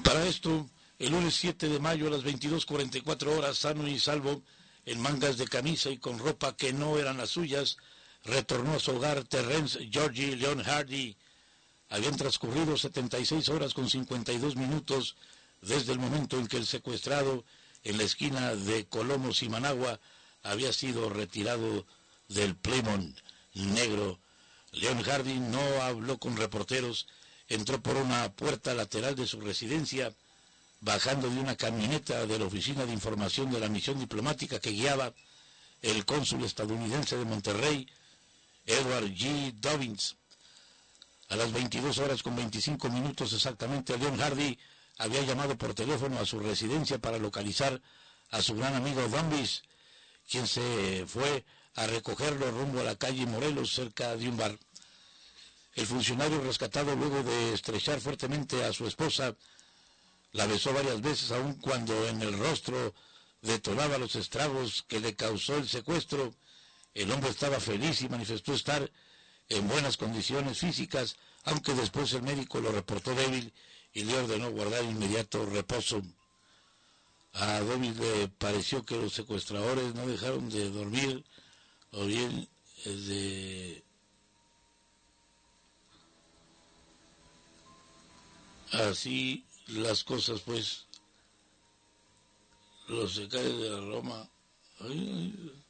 Para esto, el lunes 7 de mayo a las 22:44 horas, sano y salvo, en mangas de camisa y con ropa que no eran las suyas, retornó a su hogar Terrence Georgie Leon Hardy. Habían transcurrido 76 horas con 52 minutos desde el momento en que el secuestrado en la esquina de Colomos y Managua había sido retirado del Plymouth negro. Leon Hardy no habló con reporteros, entró por una puerta lateral de su residencia, bajando de una camioneta de la Oficina de Información de la Misión Diplomática que guiaba el cónsul estadounidense de Monterrey, Edward G. Dobbins. A las 22 horas con 25 minutos exactamente, Leon Hardy había llamado por teléfono a su residencia para localizar a su gran amigo Dobbins, quien se fue a recogerlo rumbo a la calle Morelos, cerca de un bar. El funcionario rescatado, luego de estrechar fuertemente a su esposa, la besó varias veces, aun cuando en el rostro detonaba los estragos que le causó el secuestro. El hombre estaba feliz y manifestó estar en buenas condiciones físicas, aunque después el médico lo reportó débil y le ordenó guardar inmediato reposo. A Dobbins le pareció que los secuestradores no dejaron de dormir, o bien así las cosas, pues, los secarios de la Roma.